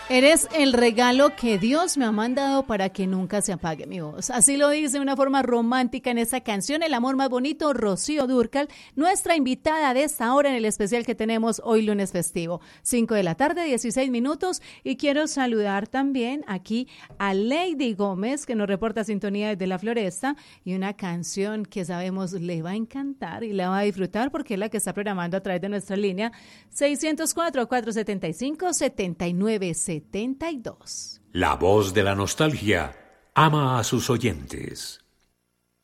Eres el regalo que Dios me ha mandado para que nunca se apague mi voz. Así lo dice de una forma romántica en esta canción, El amor más bonito, Rocío Dúrcal, nuestra invitada de esta hora en el especial que tenemos hoy lunes festivo. 5 de la tarde, 16 minutos. Y quiero saludar también aquí a Lady Gómez, que nos reporta sintonía desde La Floresta, y una canción que sabemos le va a encantar y la va a disfrutar porque es la que está programando a través de nuestra línea 604-475-7972. La voz de la nostalgia ama a sus oyentes.